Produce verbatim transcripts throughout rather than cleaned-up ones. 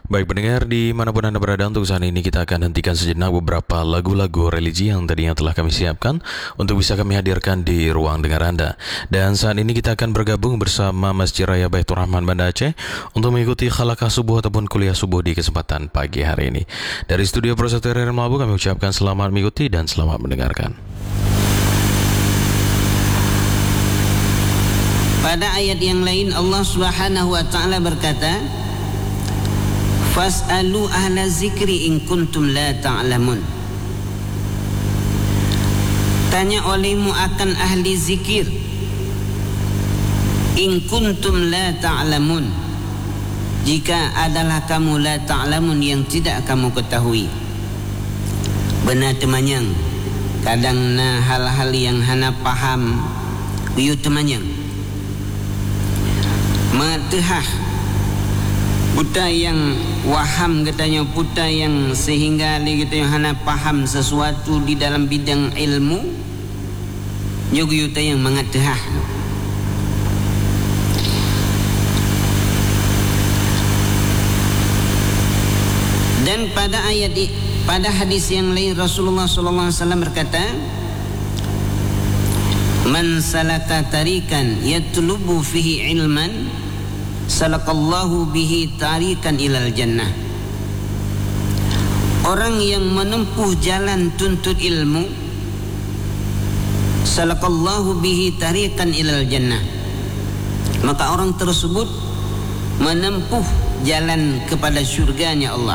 Baik pendengar, dimanapun Anda berada, untuk saat ini kita akan hentikan sejenak beberapa lagu-lagu religi yang tadinya telah kami siapkan untuk bisa kami hadirkan di ruang dengar Anda. Dan saat ini kita akan bergabung bersama Masjid Raya Baitur Rahman Banda Aceh untuk mengikuti khalaqah subuh ataupun kuliah subuh di kesempatan pagi hari ini. Dari studio Prosektor R R Melabu kami ucapkan selamat mengikuti dan selamat mendengarkan. Pada ayat yang lain Allah Subhanahu wa taala berkata, Fas'alu ahla zikri in kuntum la ta'lamun. Tanya olehmu akan ahli zikir, in kuntum la ta'lamun, jika adalah kamu la ta'lamun yang tidak kamu ketahui. Benar temanyang, kadang na hal-hal yang hana paham yu temanyang matehah puta yang waham katanya, puta yang sehingga kita yang hana paham sesuatu di dalam bidang ilmu juga yuta yang mengatehah. Dan pada ayat pada hadis yang lain Rasulullah sallallahu alaihi wasallam berkata, Man salaka tarikan yatlubu fihi ilman salakallahu bihi tarikan ilal jannah. Orang yang menempuh jalan tuntut ilmu, salakallahu bihi tarikan ilal jannah, maka orang tersebut menempuh jalan kepada syurganya Allah.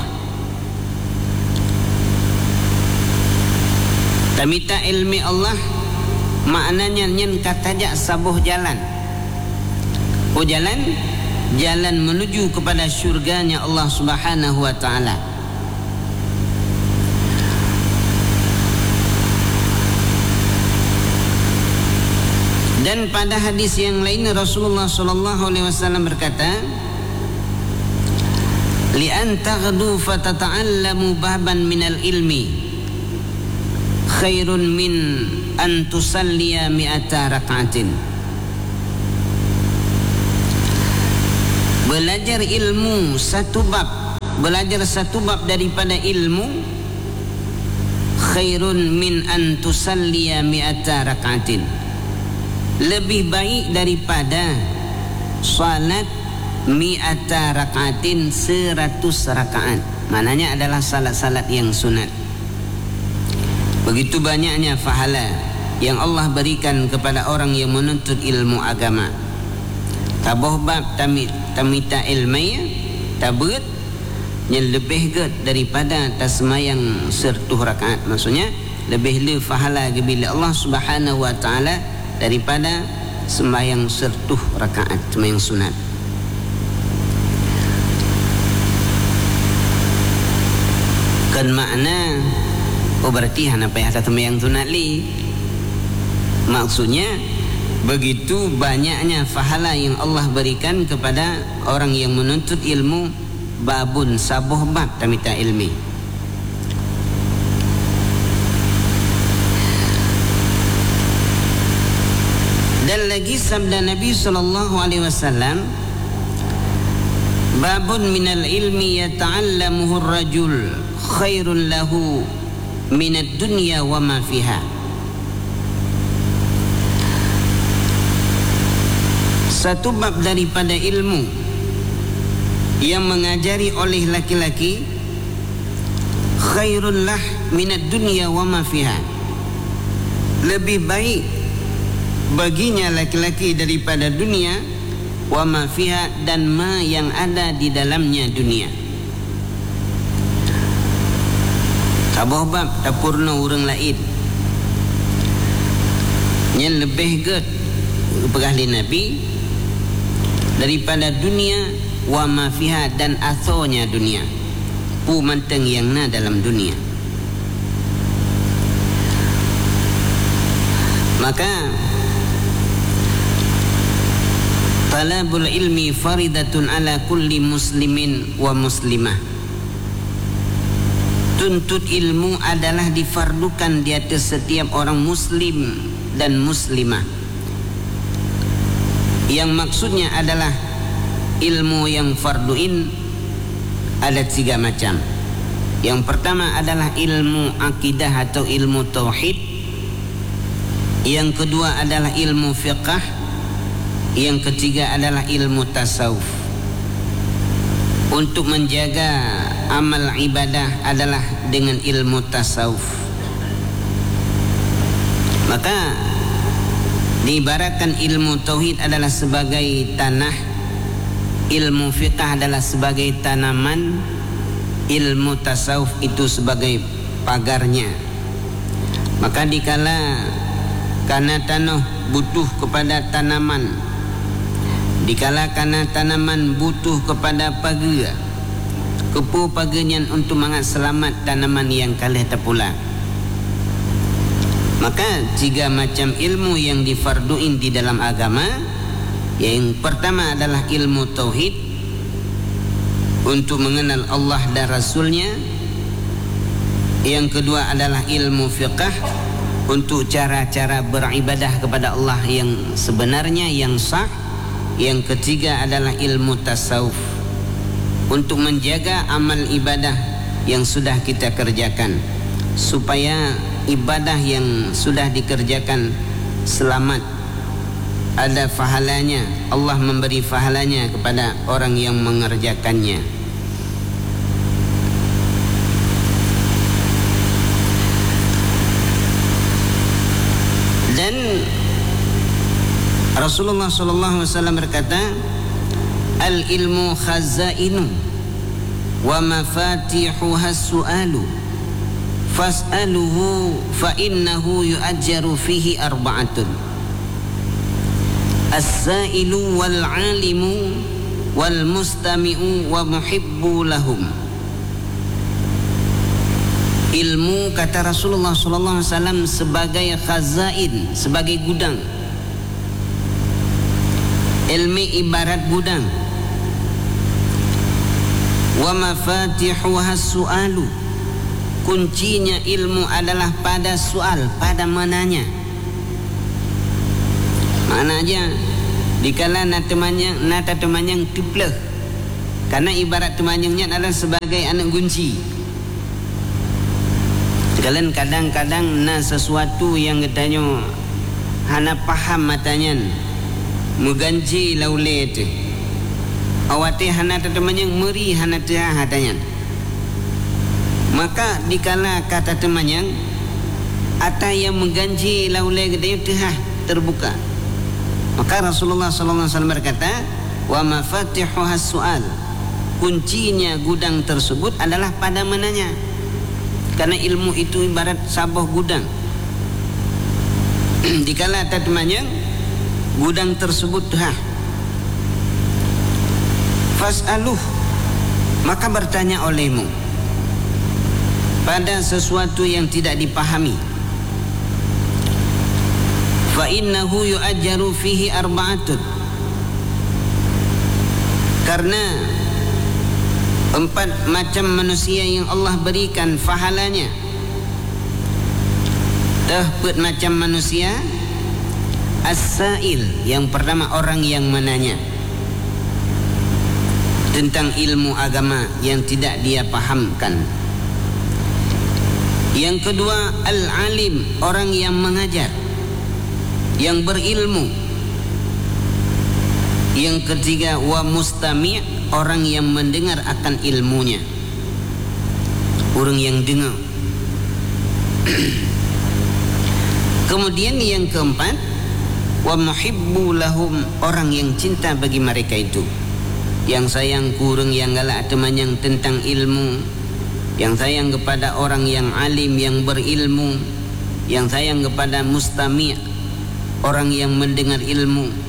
Tamita ilmi Allah maknanya nyen katajak sabuh jalan. Oh jalan jalan menuju kepada syurganya Allah Subhanahu wa taala. Dan pada hadis yang lain Rasulullah sallallahu alaihi wasallam berkata, li an taghdu fatata'allamu baban minal ilmi khairun min an tusalliya mi'ata rak'atin. Belajar ilmu satu bab, belajar satu bab daripada ilmu khairun min an tusalliya mi'ata rak'atin, lebih baik daripada salat mi'ata rak'atin, seratus rakaat. Maknanya adalah salat-salat yang sunat. Begitu banyaknya pahala yang Allah berikan kepada orang yang menuntut ilmu agama. Tabuh bab tamit tamita ilmiah tabut yang lebih ged daripada tasmayang sertuh rakaat. Maksudnya lebih le pahala bila Allah Subhanahu wa taala daripada sembahyang sertuh rakaat, sembahyang sunat. Kan makna oh berarti hana payah sembahyang sunat li. Maksudnya begitu banyaknya pahala yang Allah berikan kepada orang yang menuntut ilmu, babun sabuh bab tamita ilmi. Dan lagi sabda Nabi sallallahu alaihi wasallam, babun minal ilmi yata'allamuhu ar-rajul khairun lahu minad dunya wa ma fiha. Satu bab daripada ilmu yang mengajari oleh laki-laki khairun lah minad dunya wa ma fiha, lebih baik baginya laki-laki daripada dunia, wa ma fiha, dan ma yang ada di dalamnya dunia. Tabuh bab tapurna urang lain yang lebih ged pegahli Nabi daripada dunia, wa ma fiha, dan asonya dunia, pu manteng yang na dalam dunia. Maka talabul ilmi faridatun ala kulli muslimin wa muslimah. Tuntut ilmu adalah difardukan di atas setiap orang muslim dan muslimah. Yang maksudnya adalah ilmu yang farduin ada tiga macam. Yang pertama adalah ilmu akidah atau ilmu tauhid. Yang kedua adalah ilmu fiqh. Yang ketiga adalah ilmu tasawuf. Untuk menjaga amal ibadah adalah dengan ilmu tasawuf. Maka diibaratkan ilmu tauhid adalah sebagai tanah, ilmu fiqh adalah sebagai tanaman, ilmu tasawuf itu sebagai pagarnya. Maka dikala karena tanah butuh kepada tanaman, dikala karena tanaman butuh kepada pagar, kepu pagarnya untuk mengat selamat tanaman yang kalah terpulang. Maka tiga macam ilmu yang difarduin di dalam agama. Yang pertama adalah ilmu tauhid, untuk mengenal Allah dan Rasulnya. Yang kedua adalah ilmu fiqh, untuk cara-cara beribadah kepada Allah yang sebenarnya, yang sah. Yang ketiga adalah ilmu tasawuf, untuk menjaga amal ibadah yang sudah kita kerjakan, supaya ibadah yang sudah dikerjakan selamat, ada pahalanya. Allah memberi pahalanya kepada orang yang mengerjakannya. Dan Rasulullah sallallahu alaihi wasallam berkata, al ilmu khazainu wa mafatihuha su'alu fas'aluhu fa innahu yu'ajjaru fihi arba'atun, as-sa'ilu wal 'alimu wal mustami'u wa muhibbu lahum. Ilmu, kata Rasulullah sallallahu alaihi wasallam, sebagai khazain, sebagai gudang. Ilmi ibarat gudang. Wa mafatihuha su'alu, kuncinya ilmu adalah pada soal, pada menanya. Mana aja dikala nak temanyang, nak temanyang tipleh. Karena ibarat temanyangnya adalah sebagai anak kunci. Sekalian kadang-kadang na sesuatu yang katanya hana paham matanya, muganji laule itu. Awati hana temanyang meri hana tia hatanya. Maka dikala kata temanyang ata yang mengganji laule gede teh terbuka. Maka Rasulullah sallallahu alaihi wasallam berkata, wa mafatihuha su'al, kuncinya gudang tersebut adalah pada menanya. Karena ilmu itu ibarat sabah gudang. Dikala ata temanyang gudang tersebut ha, fas'aluh, maka bertanya olehmu pada sesuatu yang tidak dipahami. Fa innahu yu'ajjaru fihi arba'atun, karena empat macam manusia yang Allah berikan pahalanya. Empat macam manusia. As-sa'il, yang pertama orang yang menanya tentang ilmu agama yang tidak dia pahamkan. Yang kedua al-alim, orang yang mengajar, yang berilmu. Yang ketiga wa mustami', orang yang mendengar akan ilmunya, orang yang dengar. Kemudian yang keempat wa muhibbu lahum, orang yang cinta bagi mereka itu, yang sayang kurang, yang galak temanyang tentang ilmu, yang sayang kepada orang yang alim, yang berilmu, yang sayang kepada mustami', orang yang mendengar ilmu.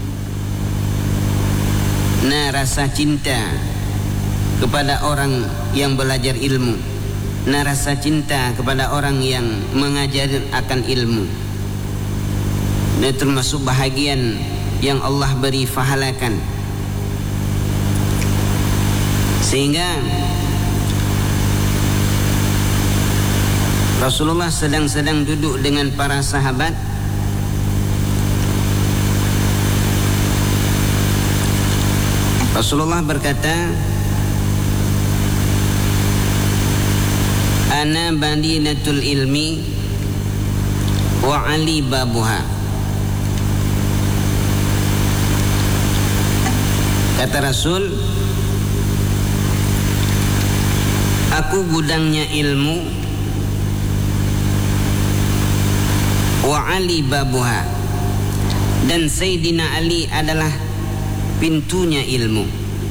Nah, rasa cinta kepada orang yang belajar ilmu, nah rasa cinta kepada orang yang mengajar akan ilmu. Ini termasuk bahagian yang Allah beri fahalakan. Sehingga Rasulullah sedang-sedang duduk dengan para sahabat. Rasulullah berkata, ana madinatul ilmi wa ali babuha. Kata Rasul, aku gudangnya ilmu, wa ali babuha, dan Sayyidina Ali adalah pintunya ilmu.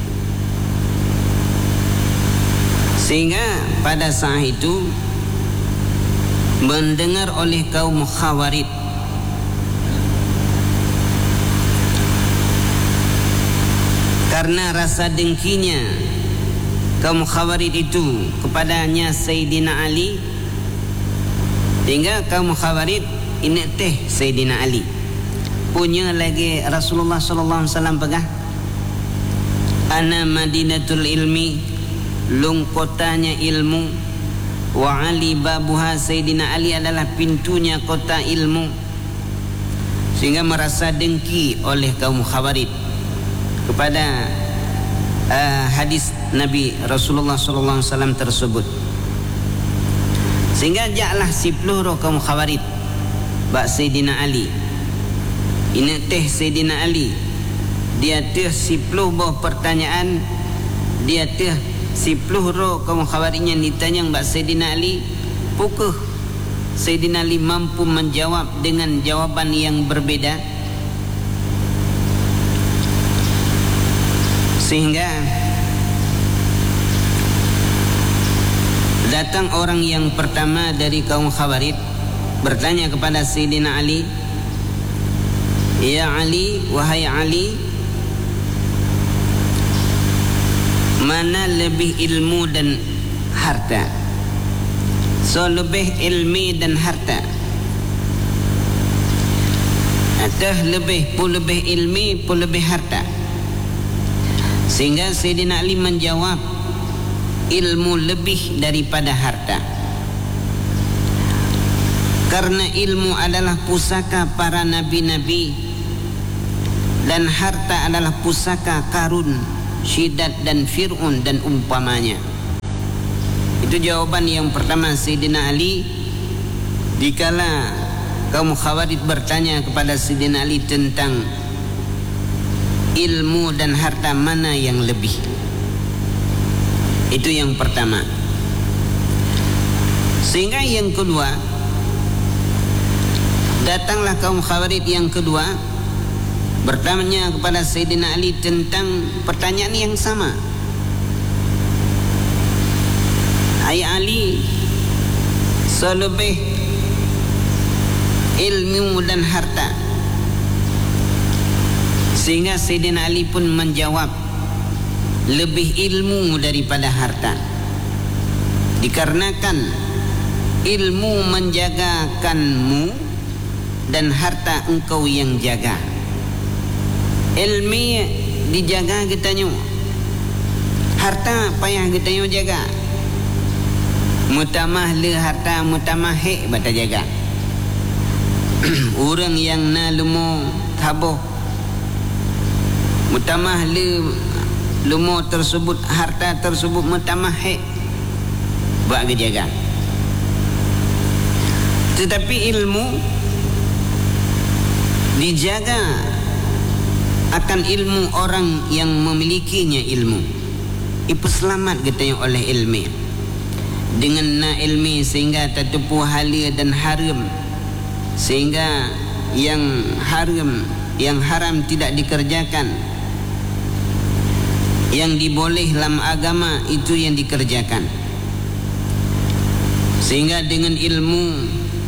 Sehingga pada saat itu mendengar oleh kaum Khawarij karena rasa dengkinya kaum Khawarij itu kepadanya Sayyidina Ali, sehingga kaum Khawarij ini teh Sayyidina Ali punya lagi Rasulullah sallallahu alaihi wasallam pegah, ana madinatul ilmi, lung kotanya ilmu, wa ali babuha, Sayyidina Ali adalah pintunya kota ilmu. Sehingga merasa dengki oleh kaum Khawarij kepada uh, hadis Nabi Rasulullah sallallahu alaihi wasallam tersebut. Sehingga jaklah sepuluh roh kaum Khawarij bak Sayyidina Ali. Ini teh Sayyidina Ali, dia teh sepuluh buah pertanyaan, dia teh sepuluh roh kaum Khawarijnya ditanya bak Sayyidina Ali, pukul Sayyidina Ali mampu menjawab dengan jawaban yang berbeda. Sehingga datang orang yang pertama dari kaum Khawarij bertanya kepada Sayyidina Ali, ya Ali, wahai Ali, mana lebih ilmu dan harta? So lebih ilmi dan harta, atau lebih pun lebih ilmi pun lebih harta? Sehingga Sayyidina Ali menjawab, ilmu lebih daripada harta. Karena ilmu adalah pusaka para nabi-nabi, dan harta adalah pusaka Karun, Syiddad dan Fir'un dan umpamanya. Itu jawaban yang pertama Sayyidina Ali dikala kaum Khawarij bertanya kepada Sayyidina Ali tentang ilmu dan harta mana yang lebih. Itu yang pertama. Sehingga yang kedua, datanglah kaum Khawarij yang kedua bertanya kepada Sayyidina Ali tentang pertanyaan yang sama. Hai Ali, selebih ilmu dan harta. Sehingga Sayyidina Ali pun menjawab, lebih ilmu daripada harta. Dikarenakan ilmu menjagakanmu dan harta engkau yang jaga. Ilmi dijaga kita nyu, harta payah kita nyu jaga. Mutamah le harta mutamah he bata jaga. Orang yang na lumo taboh, mutamah le lumo tersebut, harta tersebut mutamah he buat jaga. Tetapi ilmu dijaga akan ilmu orang yang memilikinya ilmu. Ipu selamat katanya oleh ilmi. Dengan na ilmi sehingga tertipu halal dan haram. Sehingga yang haram, yang haram tidak dikerjakan. Yang diboleh dalam agama itu yang dikerjakan. Sehingga dengan ilmu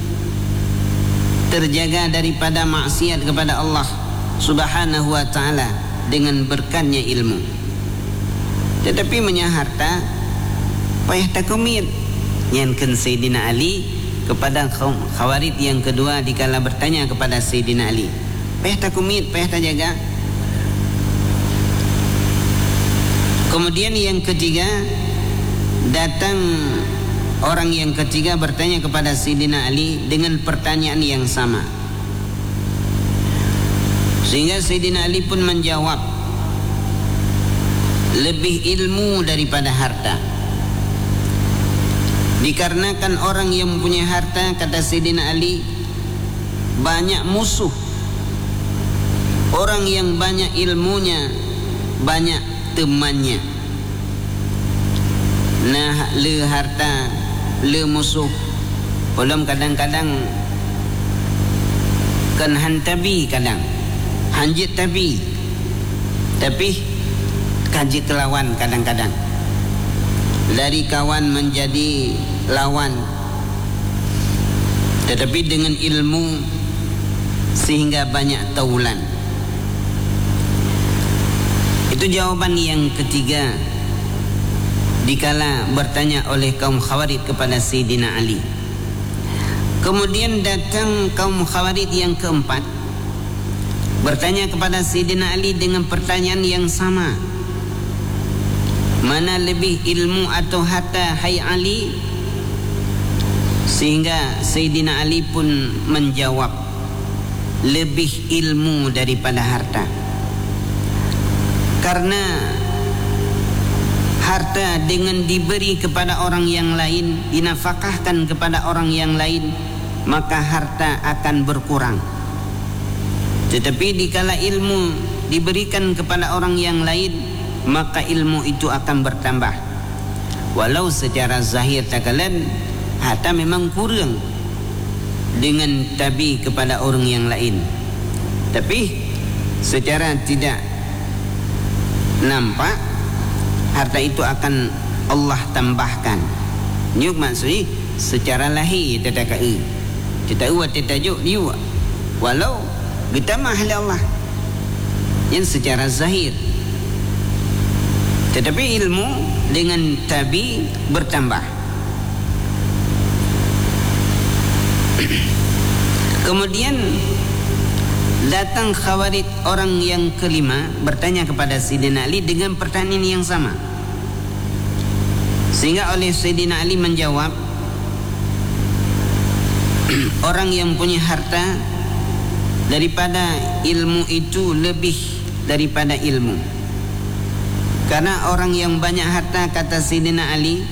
terjaga daripada maksiat kepada Allah Subhanahu wa ta'ala dengan berkatnya ilmu. Tetapi punya harta payah takumit. Yang Sayyidina Ali kepada Khawarij yang kedua dikala bertanya kepada Sayyidina Ali, payah takumit, payah terjaga. Kemudian yang ketiga, datang orang yang ketiga bertanya kepada Sayyidina Ali dengan pertanyaan yang sama. Sehingga Sayyidina Ali pun menjawab, lebih ilmu daripada harta. Dikarenakan orang yang mempunyai harta, kata Sayyidina Ali, banyak musuh. Orang yang banyak ilmunya, banyak temannya. Nah, le harta, le musuh. Belum kadang-kadang kan hantabi, kadang hanjit tabi, tapi kaji kelawan kadang-kadang. Dari kawan menjadi lawan, tetapi dengan ilmu sehingga banyak taulan. Itu jawaban yang ketiga dikala bertanya oleh kaum Khawarij kepada Sayyidina Ali. Kemudian datang kaum Khawarij yang keempat, bertanya kepada Sayyidina Ali dengan pertanyaan yang sama. Mana lebih ilmu atau harta, hai Ali? Sehingga Sayyidina Ali pun menjawab, lebih ilmu daripada harta. Karena harta dengan diberi kepada orang yang lain, dinafkahkan kepada orang yang lain, maka harta akan berkurang. Tetapi dikala ilmu diberikan kepada orang yang lain, maka ilmu itu akan bertambah. Walau secara zahir takalan harta memang kurang dengan tabi kepada orang yang lain, tapi secara tidak nampak harta itu akan Allah tambahkan. Ini maksudnya secara lahir tetapi kita uat tajuk dia walau kita mahal Allah yang secara zahir, tetapi ilmu dengan tabi bertambah. Kemudian datang Khawarij orang yang kelima bertanya kepada Sayyidina Ali dengan pertanyaan yang sama. Sehingga oleh Sayyidina Ali menjawab, orang yang punya harta daripada ilmu itu lebih daripada ilmu. Karena orang yang banyak harta, kata Sayyidina Ali,